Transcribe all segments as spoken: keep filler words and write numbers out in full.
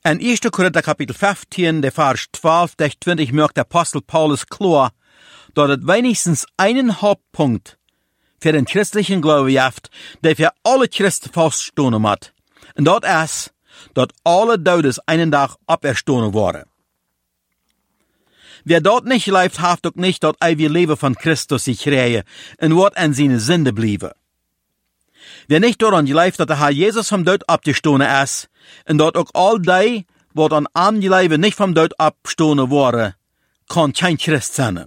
In eerste Korinther kapitel vijftien, de vers twaalf tot twintig, merkt der Apostel Paulus klar, dass es wenigstens einen Hauptpunkt für den christlichen Glauben gibt, der für alle Christen feststehen hat. Und das ist, dass alle Todes einen Tag auferstehen worden. Wer dort nicht lebt, hat auch nicht das ewige Leben von Christus sich kriegen und wird in seine Sünde bleiben. Wer nicht daran lebt, dass der Herr Jesus vom Tod abgestanden ist, und dass auch all die, die an am Leben nicht vom Tod abgestanden worden, kann kein Christ sein.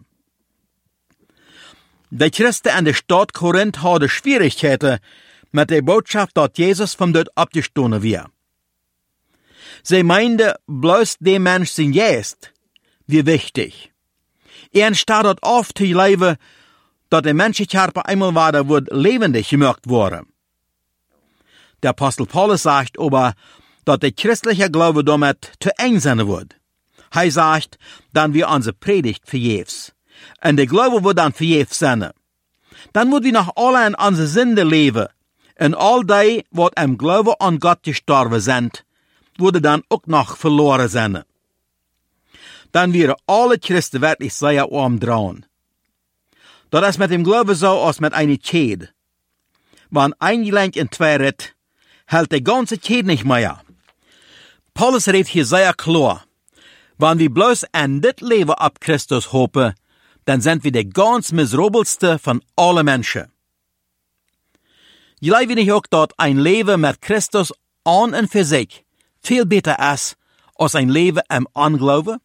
Die Christen in der Stadt Korinth hatten Schwierigkeiten mit der Botschaft, dass Jesus vom Tod abgestanden wird. Sie meinten, bloß der Mensch sein Geist, wie wichtig. Er entsteht oft zu leben, dass der Menschenkörper einmal wieder wird lebendig gemacht wurde. Der Apostel Paulus sagt aber, dass der christliche Glaube damit zu eng sein wird. Er sagt, dann wir unsere Predigt vergebens. Und der Glaube wird dann vergebens sein. Dann wird wir noch alle in unsere Sünde leben. Und all die, die im Glaube an Gott gestorben sind, würde dann auch noch verloren sein. Dann wären alle Christen wirklich sehr arm dran. Das ist mit dem Glauben so als mit einer Kette. Wenn ein Gelenk in zwei redt, hält die ganze Kette nicht mehr. Paulus redet hier sehr klar. Wenn wir bloß an das Leben ab Christus hoffen, dann sind wir die ganz miserabelste von allen Menschen. Glauben wir nicht auch, dass ein Leben mit Christus an und für sich viel besser ist als ein Leben im Unglauben?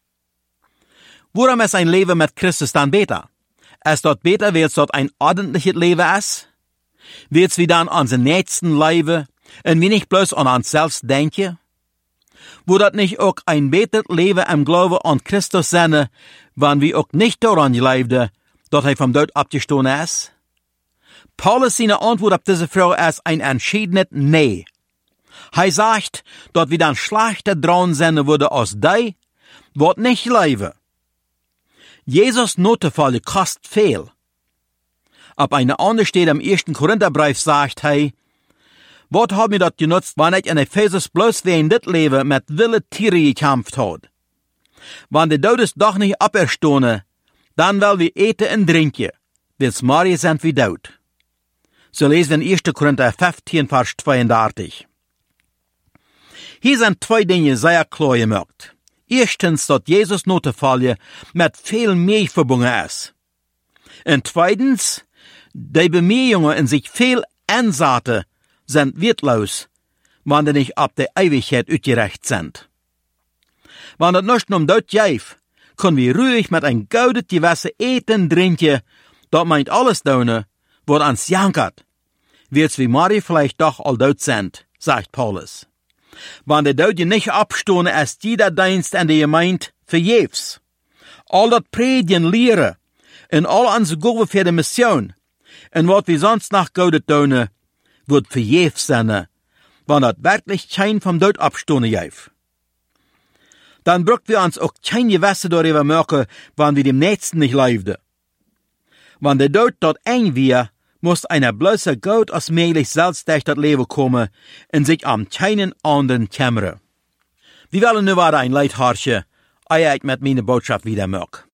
Warum ist ein Leben mit Christus dann besser? Ist das besser, weil es dort ein ordentliches Leben ist? Wird wir dann an den nächsten leben und wir nicht bloß an uns selbst denken? Wo das nicht auch ein besseres Leben im Glauben an Christus sein, wenn wir auch nicht daran leben, dass er vom Tod abgestanden ist? Paulus seine Antwort auf diese Frage ist ein entschiedenes Nein. Er sagt, dass wir dann schlechter dran sein würden als die, die nicht leben. Jesus Notefälle kostet viel. Ab einer anderen Stelle im ersten Korintherbrief sagt er, was hat mir das genutzt, wenn ich in Ephesus bloß wegen das Leben mit wilden Tieren gekämpft hat? Wenn die Todes doch nicht auferstehen, dann will wir eten und trinken, bis morgen sind wir tot. So lesen wir in ersten Korinther fünfzehn, Vers zweiunddreißig. Hier sind zwei Dinge sehr klar gemacht. Erstens, dass Jesus Notefälle mit viel mehr verbunden ist. Und zweitens, die Bemühungen in sich viel Ansaten sind wertlos, wenn die nicht ab der Ewigkeit utgerecht sind. Wenn das nicht um Tod geht, können wir ruhig mit ein gutes Gewässer eten, trinken, das meint alles tun, was uns jankert, wird's wie morgen vielleicht doch all tot sind, sagt Paulus. Wenn die Toten nicht abstehen, ist jeder Dienst in der Gemeinde vergebens. All das Predigen, Lehren und all unsere Gaben für die Mission und was wir sonst noch Gutes tun, wird vergebens sein, wenn das wirklich kein vom Tod abstehen gibt. Dann braucht wir uns auch kein Gewässer darüber merken, wenn wir dem Nächsten nicht leben. Wenn der Tod dort eng wird, muss einer bloße Gott als möglich selbst durch das Leben kommen und sich am keinen anderen kümmern. Wir wollen nur weiter ein Leid horchen, ehe ich mit meiner Botschaft wieder mag.